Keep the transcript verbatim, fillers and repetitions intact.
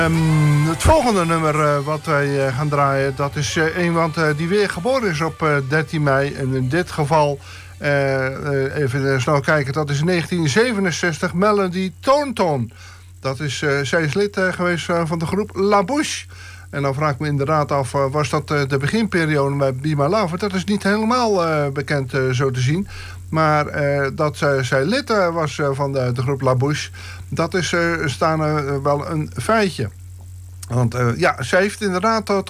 Um, het volgende nummer uh, wat wij uh, gaan draaien, dat is uh, iemand uh, die weer geboren is op uh, dertien mei. En in dit geval, uh, uh, even uh, snel kijken, dat is in negentien zevenenzestig, Melody Thornton. Dat is, uh, zij is lid uh, geweest uh, van de groep La Bouche. En dan vraag ik me inderdaad af, uh, was dat uh, de beginperiode met Be My Lover? Dat is niet helemaal uh, bekend uh, zo te zien. Maar uh, dat uh, zij lid uh, was uh, van de, de groep La Bouche, dat is uh, staan uh, wel een feitje. Want uh, ja, zij heeft inderdaad tot